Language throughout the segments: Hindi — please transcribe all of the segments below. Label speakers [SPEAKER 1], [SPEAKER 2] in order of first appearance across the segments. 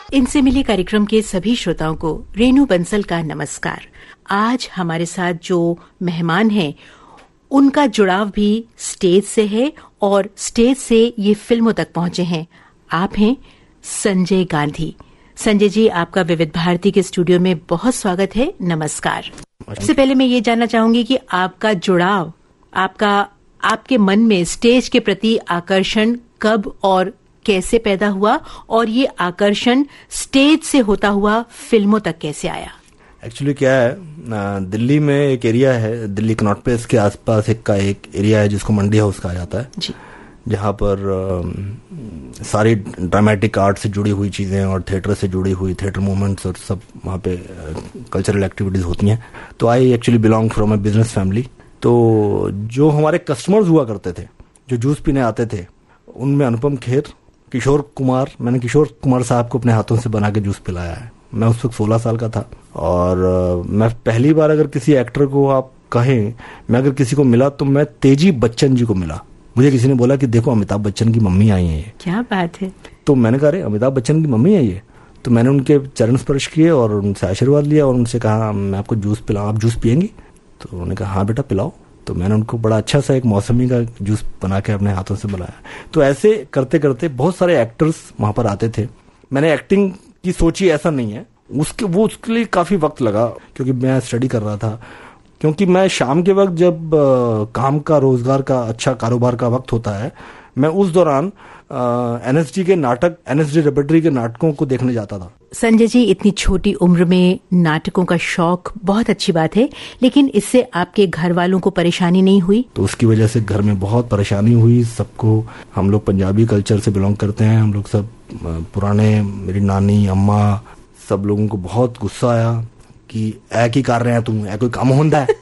[SPEAKER 1] इनसे मिले कार्यक्रम के सभी श्रोताओं को रेणु बंसल का नमस्कार। आज हमारे साथ जो मेहमान हैं उनका जुड़ाव भी स्टेज से है और स्टेज से ये फिल्मों तक पहुंचे हैं। आप हैं संजय गांधी। संजय जी, आपका विविध भारती के स्टूडियो में बहुत स्वागत है। नमस्कार। सबसे पहले मैं ये जानना चाहूंगी कि आपका जुड़ाव, आपके मन में स्टेज के प्रति आकर्षण कब और कैसे पैदा हुआ और ये आकर्षण स्टेज से होता हुआ फिल्मों तक कैसे आया?
[SPEAKER 2] एक्चुअली क्या है, दिल्ली में एक एरिया है, दिल्ली कनॉट प्लेस के आसपास एक एरिया है जिसको मंडी हाउस कहा जाता है जी, जहाँ पर सारी ड्रामेटिक आर्ट से जुड़ी हुई चीजें और थिएटर से जुड़ी हुई थिएटर मूवमेंट्स और सब वहाँ पे कल्चरल एक्टिविटीज होती हैं। तो I actually belong from A business family. तो जो हमारे कस्टमर्स हुआ करते थे, जो जूस पीने आते थे, उनमें अनुपम खेर, किशोर कुमार, मैंने किशोर कुमार साहब को अपने हाथों से बना के जूस पिलाया है। मैं उस वक्त 16 साल का था और मैं पहली बार अगर किसी एक्टर को आप कहें, मैं अगर किसी को मिला तो मैं तेजी बच्चन जी को मिला। मुझे किसी ने बोला कि देखो अमिताभ बच्चन की मम्मी आई है। क्या बात है। तो मैंने कहा, अरे अमिताभ बच्चन की मम्मी आई है। तो मैंने उनके चरण स्पर्श किए और उनसे आशीर्वाद लिया और उनसे कहा मैं आपको जूस पिलाऊं, आप जूस पियेंगी? तो उन्होंने कहा हाँ बेटा पिलाओ। तो मैंने उनको बड़ा अच्छा सा एक मौसमी का जूस बना के अपने हाथों से बनाया। तो ऐसे करते करते बहुत सारे एक्टर्स वहां पर आते थे। मैंने एक्टिंग की सोची ऐसा नहीं है, उसके लिए काफी वक्त लगा क्योंकि मैं स्टडी कर रहा था। क्योंकि मैं शाम के वक्त जब काम का, रोजगार का, अच्छा कारोबार का वक्त होता है, मैं उस दौरान एनएसडी के नाटक, एनएसडी रेपर्टरी के नाटकों को देखने जाता था।
[SPEAKER 1] संजय जी, इतनी छोटी उम्र में नाटकों का शौक बहुत अच्छी बात है, लेकिन इससे आपके घर वालों को परेशानी नहीं हुई?
[SPEAKER 2] तो उसकी वजह से घर में बहुत परेशानी हुई सबको। हम लोग पंजाबी कल्चर से बिलोंग करते हैं, हम लोग सब पुराने, मेरी नानी, अम्मा, सब लोगों को बहुत गुस्सा आया कि ऐ की कर रहे हैं तुम, ऐ कोई काम होता है।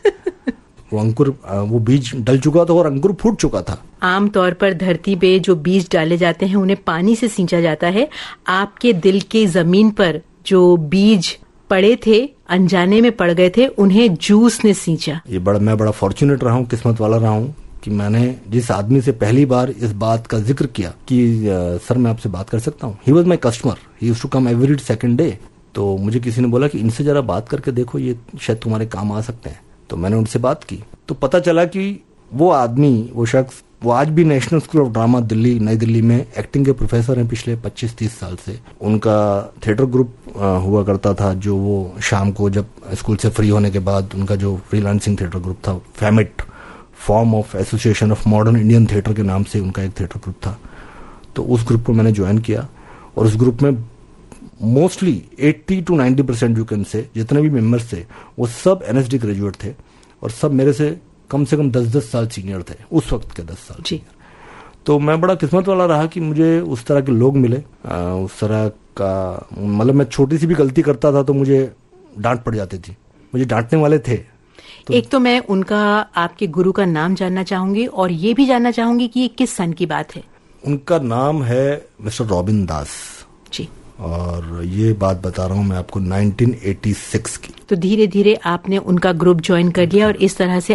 [SPEAKER 2] वो बीज डल चुका था और अंकुर फूट चुका था।
[SPEAKER 1] आमतौर पर धरती पे जो बीज डाले जाते हैं उन्हें पानी से सींचा जाता है। आपके दिल की जमीन पर जो बीज पड़े थे, अनजाने में पड़ गए थे, उन्हें जूस ने सींचा।
[SPEAKER 2] मैं बड़ा फॉर्चुनेट रहा हूँ, किस्मत वाला रहा हूँ कि मैंने जिस आदमी से पहली बार इस बात का जिक्र किया कि सर मैं आपसे बात कर सकता हूँ, he was my customer, he used to come every second day. तो मुझे किसी ने बोला कि इनसे जरा बात करके देखो, ये शायद तुम्हारे काम आ सकते हैं। तो मैंने उनसे बात की तो पता चला कि वो आदमी, वो शख्स, वो आज भी national school of drama Delhi, नई दिल्ली में एक्टिंग के प्रोफेसर हैं पिछले 25-30 साल से। उनका थिएटर ग्रुप हुआ करता था, जो वो शाम को जब स्कूल से फ्री होने के बाद उनका जो फ्रीलांसिंग थिएटर ग्रुप था, फैमिट, form of association of modern Indian theatre के नाम से उनका एक थिएटर ग्रुप था। तो उस ग्रुप को मैंने ज्वाइन किया और उस ग्रुप में mostly 80 to 90% you can say जितने भी मेंबर्स थे वो सब एनएसडी ग्रेजुएट थे और सब मेरे से कम 10-10 साल सीनियर थे, उस वक्त के 10 साल जी। तो मैं बड़ा किस्मत वाला रहा कि मुझे उस तरह के लोग मिले। उस तरह का, मतलब मैं छोटी सी भी गलती करता था तो मुझे डांट पड़ जाती थी, मुझे डांटने वाले थे।
[SPEAKER 1] तो एक तो मैं उनका, आपके गुरु का नाम जानना चाहूंगी और ये भी जानना चाहूंगी कि ये किस सन की बात है?
[SPEAKER 2] उनका नाम है मिस्टर रॉबिन दास
[SPEAKER 1] जी,
[SPEAKER 2] और ये बात बता रहा हूँ मैं आपको 1986 की।
[SPEAKER 1] तो धीरे धीरे आपने उनका ग्रुप ज्वाइन कर लिया और इस तरह से